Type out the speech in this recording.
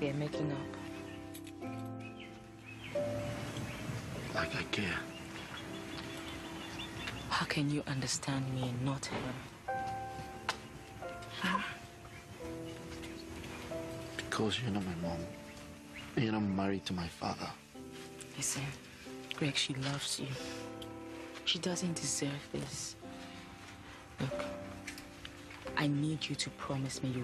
we are making up. Like I care. How can you understand me and not her? Because you're not my mom. And you're not married to my father. Listen, Greg, she loves you. She doesn't deserve this. Look, I need you to promise me you